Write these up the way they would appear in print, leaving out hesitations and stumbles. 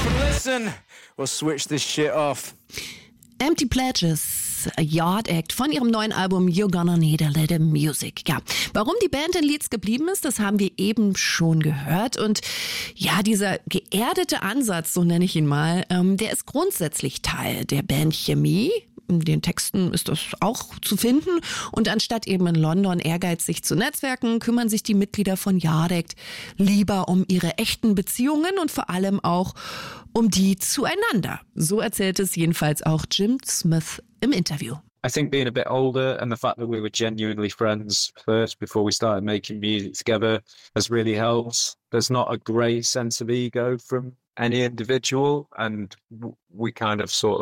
and listen or switch this shit off. Empty Pledges, a Yard Act von ihrem neuen Album You're Gonna Need a Little Music. Ja, warum die Band in Leeds geblieben ist, das haben wir eben schon gehört. Und ja, dieser geerdete Ansatz, so nenne ich ihn mal, der ist grundsätzlich Teil der Bandchemie. In den Texten ist das auch zu finden. Und anstatt eben in London ehrgeizig zu netzwerken, kümmern sich die Mitglieder von Yard Act lieber um ihre echten Beziehungen und vor allem auch um die zueinander. So erzählt es jedenfalls auch Jim Smith im Interview. I think being a bit older and the fact that we were genuinely friends first before we started making music together has really helped. There's not a great sense of ego from any individual, and we kind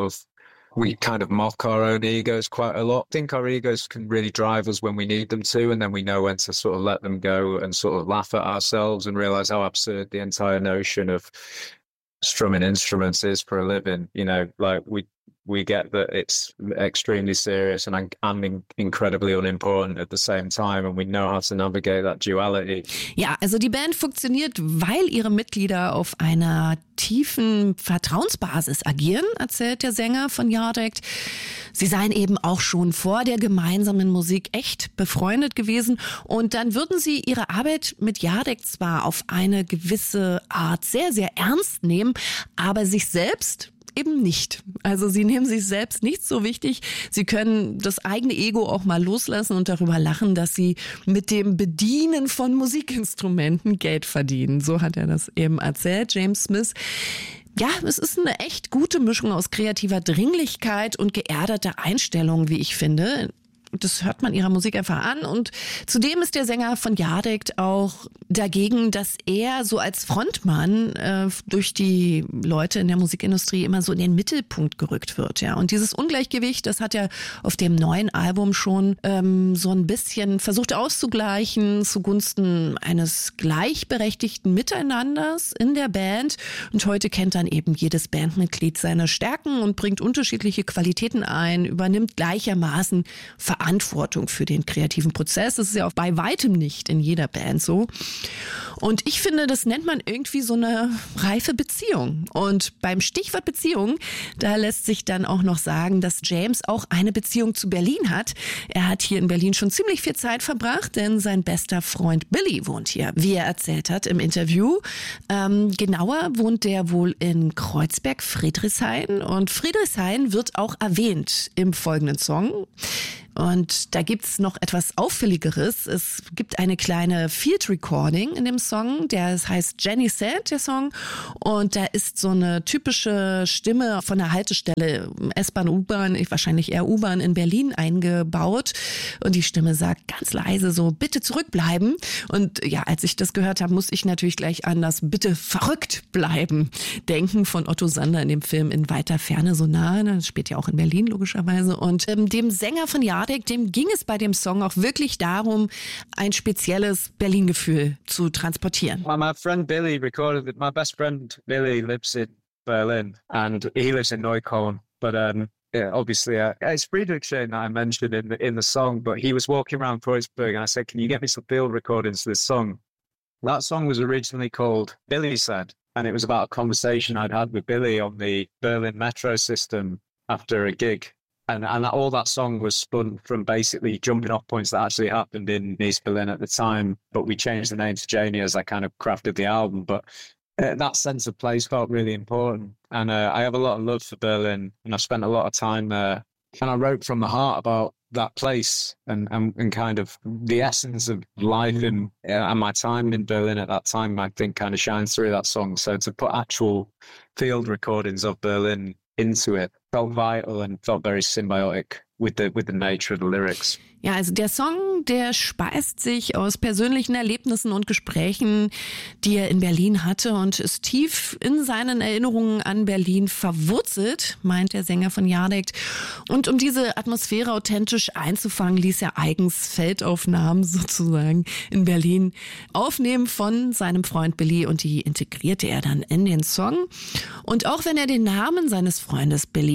of mock our own egos quite a lot. I think our egos can really drive us when we need them to, and then we know when to sort of let them go and sort of laugh at ourselves and realize how absurd the entire notion of strumming instruments is for a living. You know, like we get that it's extremely serious and incredibly unimportant at the same time, and we know how to navigate that duality. Ja, also die Band funktioniert, weil ihre Mitglieder auf einer tiefen Vertrauensbasis agieren, erzählt der Sänger von Yard Act. Sie seien eben auch schon vor der gemeinsamen Musik echt befreundet gewesen, und dann würden sie ihre Arbeit mit Yard Act zwar auf eine gewisse Art sehr, sehr ernst nehmen, aber sich selbst eben nicht. Also sie nehmen sich selbst nicht so wichtig. Sie können das eigene Ego auch mal loslassen und darüber lachen, dass sie mit dem Bedienen von Musikinstrumenten Geld verdienen. So hat er das eben erzählt, James Smith. Ja, es ist eine echt gute Mischung aus kreativer Dringlichkeit und geerdeter Einstellung, wie ich finde. Das hört man ihrer Musik einfach an, und zudem ist der Sänger von Yard Act auch dagegen, dass er so als Frontmann durch die Leute in der Musikindustrie immer so in den Mittelpunkt gerückt wird. Ja, und dieses Ungleichgewicht, das hat er auf dem neuen Album schon so ein bisschen versucht auszugleichen zugunsten eines gleichberechtigten Miteinanders in der Band. Und heute kennt dann eben jedes Bandmitglied seine Stärken und bringt unterschiedliche Qualitäten ein, übernimmt gleichermaßen Verantwortung für den kreativen Prozess. Das ist ja auch bei weitem nicht in jeder Band so. Und ich finde, das nennt man irgendwie so eine reife Beziehung. Und beim Stichwort Beziehung, da lässt sich dann auch noch sagen, dass James auch eine Beziehung zu Berlin hat. Er hat hier in Berlin schon ziemlich viel Zeit verbracht, denn sein bester Freund Billy wohnt hier, wie er erzählt hat im Interview. Genauer wohnt der wohl in Kreuzberg-Friedrichshain, und Friedrichshain wird auch erwähnt im folgenden Song. Und da gibt's noch etwas Auffälligeres. Es gibt eine kleine Field Recording in dem Song, der heißt Jenny Said, der Song. Und da ist so eine typische Stimme von der Haltestelle, S-Bahn, U-Bahn, wahrscheinlich eher U-Bahn in Berlin eingebaut. Und die Stimme sagt ganz leise so, bitte zurückbleiben. Und ja, als ich das gehört habe, muss ich natürlich gleich an das bitte verrückt bleiben denken von Otto Sander in dem Film In weiter Ferne so nah. Das spielt ja auch in Berlin logischerweise. Und dem Sänger von Yard Act, dem ging es bei dem Song auch wirklich darum, ein spezielles Berlin-Gefühl zu transportieren. My friend Billy recorded it. My best friend Billy lives in Berlin and he lives in Neukölln. But yeah, obviously, it's Friedrichshain that I mentioned in the song, but he was walking around Kreuzberg and I said, can you get me some field recordings of this song? That song was originally called Billy Said, and it was about a conversation I'd had with Billy on the Berlin metro system after a gig. And all that song was spun from basically jumping off points that actually happened in East Berlin at the time. But we changed the name to Janie as I kind of crafted the album. But that sense of place felt really important. And I have a lot of love for Berlin, and I've spent a lot of time there. And I wrote from the heart about that place and kind of the essence of life and my time in Berlin at that time, I think kind of shines through that song. So to put actual field recordings of Berlin into it felt vital and felt very symbiotic with the nature of the lyrics. Ja, also der Song, der speist sich aus persönlichen Erlebnissen und Gesprächen, die er in Berlin hatte, und ist tief in seinen Erinnerungen an Berlin verwurzelt, meint der Sänger von Yard Act. Und um diese Atmosphäre authentisch einzufangen, ließ er eigens Feldaufnahmen sozusagen in Berlin aufnehmen von seinem Freund Billy, und die integrierte er dann in den Song. Und auch wenn er den Namen seines Freundes Billy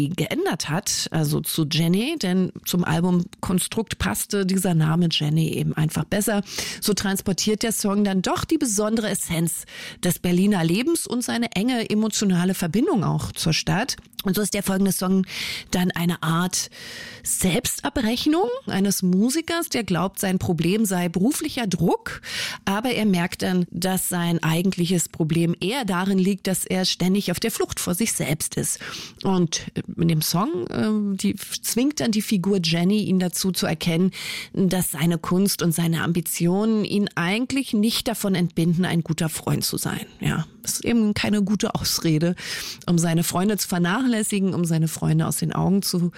Jenny geändert hat, also zu Jenny, denn zum Albumkonstrukt passte dieser Name Jenny eben einfach besser. So transportiert der Song dann doch die besondere Essenz des Berliner Lebens und seine enge emotionale Verbindung auch zur Stadt. Und so ist der folgende Song dann eine Art Selbstabrechnung eines Musikers, der glaubt, sein Problem sei beruflicher Druck, aber er merkt dann, dass sein eigentliches Problem eher darin liegt, dass er ständig auf der Flucht vor sich selbst ist. Und in dem Song zwingt dann die Figur Jenny ihn dazu zu erkennen, dass seine Kunst und seine Ambitionen ihn eigentlich nicht davon entbinden, ein guter Freund zu sein. Ja, ist eben keine gute Ausrede, um seine Freunde zu vernachlässigen, um seine Freunde aus den Augen zu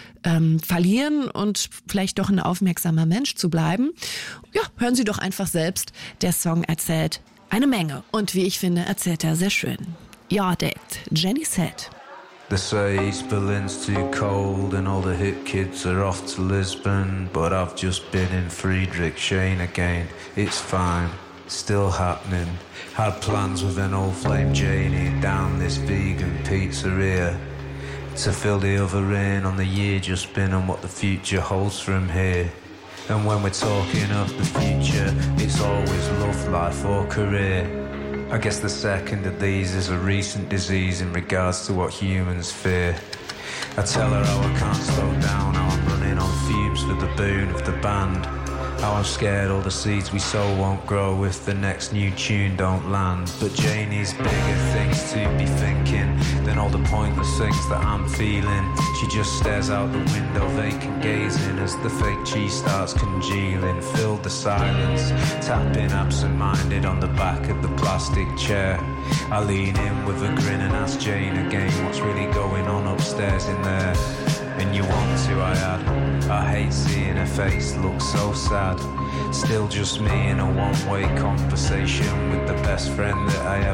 verlieren und vielleicht doch ein aufmerksamer Mensch zu bleiben. Ja, hören Sie doch einfach selbst. Der Song erzählt eine Menge. Und wie ich finde, erzählt er sehr schön. Yard Act, Jenny Said. They say East Berlin's too cold and all the hip kids are off to Lisbon, but I've just been in Friedrichshain again. It's fine, still happening. Had plans with an old flame Janie down this vegan pizzeria to fill the other in on the year just been and what the future holds from here. And when we're talking of the future, it's always love, life or career. I guess the second of these is a recent disease in regards to what humans fear. I tell her how I can't slow down, how I'm running on fumes for the boon of the band. How I'm scared all the seeds we sow won't grow if the next new tune don't land. But Janie's bigger things to be thinking than all the pointless things that I'm feeling. She just stares out the window, vacant gazing as the fake cheese starts congealing. Filled the silence, tapping absent-minded on the back of the plastic chair. I lean in with a grin and ask Jane again what's really going on upstairs in there. And you want to, I add. I hate seeing her face look so sad. Still just me in a one-way conversation with the best friend that I